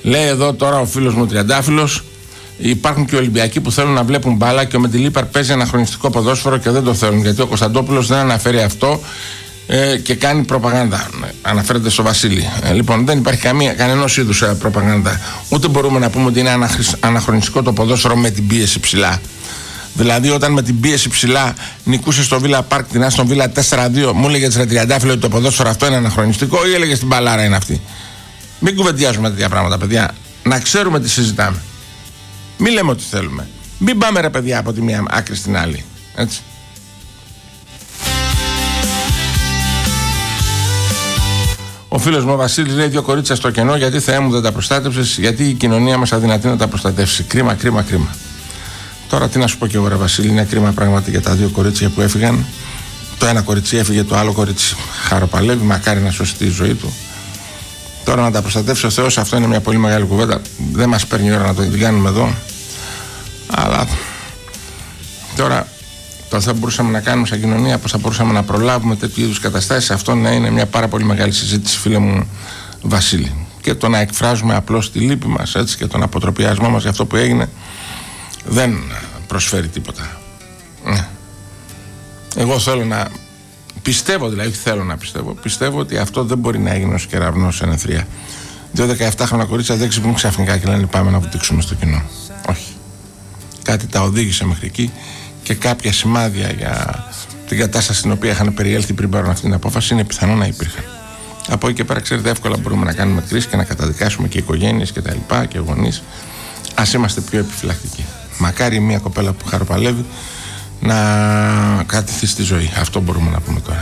Λέει εδώ τώρα ο φίλος μου ο Τριαντάφυλλος, υπάρχουν και Ολυμπιακοί που θέλουν να βλέπουν μπάλα και ο Μεντιλίπαρ παίζει αναχρονιστικό ποδόσφαιρο και δεν το θέλουν, γιατί ο Κωνσταντόπουλος δεν αναφέρει αυτό και κάνει προπαγάνδα. Αναφέρεται στο Βασίλη. Λοιπόν, δεν υπάρχει κανένας είδους προπαγάνδα. Ούτε μπορούμε να πούμε ότι είναι αναχρονιστικό το ποδόσφαιρο με την πίεση ψηλά. Δηλαδή, όταν με την πίεση ψηλά νικούσε στο Villa Park την Άστον Villa 4-2, μου έλεγε ρε Τριαντάφυλλο ότι το ποδόσφαιρο αυτό είναι αναχρονιστικό, ή έλεγε στην μπαλάρα είναι αυτή? Μην κουβεντιάζουμε τέτοια πράγματα, παιδιά. Να ξέρουμε τι συζητάμε. Μην λέμε ό,τι θέλουμε. Μην πάμε ρε παιδιά από τη μία άκρη στην άλλη. Έτσι. Ο φίλος μου ο Βασίλης λέει: 2 κορίτσια στο κενό, γιατί Θεέ μου δεν τα προστάτευσες, γιατί η κοινωνία μας αδυνατεί να τα προστατεύσει. Κρίμα, κρίμα, κρίμα. Τώρα τι να σου πω κι εγώ, ρε Βασίλη, είναι κρίμα πράγματι για τα 2 κορίτσια που έφυγαν. Το ένα κορίτσι έφυγε, το άλλο κορίτσι χαροπαλεύει, μακάρι να σώσει τη ζωή του. Τώρα να τα προστατεύσει ο Θεός, αυτό είναι μια πολύ μεγάλη κουβέντα. Δεν μας παίρνει η ώρα να το κάνουμε εδώ. Αλλά τώρα το θα μπορούσαμε να κάνουμε σαν κοινωνία, πώς θα μπορούσαμε να προλάβουμε τέτοιου είδους καταστάσεις, αυτό να είναι μια πάρα πολύ μεγάλη συζήτηση, φίλε μου Βασίλη. Και το να εκφράζουμε απλώς τη λύπη μας, έτσι, και τον αποτροπιασμό μας για αυτό που έγινε, δεν προσφέρει τίποτα. Εγώ θέλω να πιστεύω, δηλαδή θέλω να πιστεύω ότι αυτό δεν μπορεί να έγινε ως κεραυνός σε νεθρία. 2 17χρονα κορίτσια δεν ξυπνούν ξαφνικά και λένε πάμε να βουτήξουμε στο κοινό. Όχι. Κάτι τα οδήγησε μέχρι εκεί και κάποια σημάδια για την κατάσταση στην οποία είχαν περιέλθει πριν πάρουν αυτή την απόφαση είναι πιθανό να υπήρχαν. Από εκεί και πέρα, ξέρετε, εύκολα μπορούμε να κάνουμε κρίση και να καταδικάσουμε και οικογένειες και τα λοιπά και γονείς. Ας είμαστε πιο επιφυλακτικοί. Μακάρι μια κοπέλα που χαροπαλεύει να κρατηθεί στη ζωή. Αυτό μπορούμε να πούμε τώρα.